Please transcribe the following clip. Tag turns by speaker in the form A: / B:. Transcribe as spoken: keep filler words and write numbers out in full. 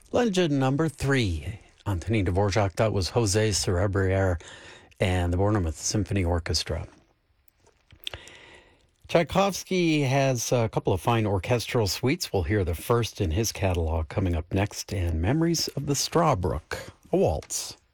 A: Legend number three. Anthony Dvorak, that was Jose Cerebriere and the Bournemouth Symphony Orchestra. Tchaikovsky has a couple of fine orchestral suites. We'll hear the first in his catalog coming up next, and Memories of the Strawbrook, a waltz.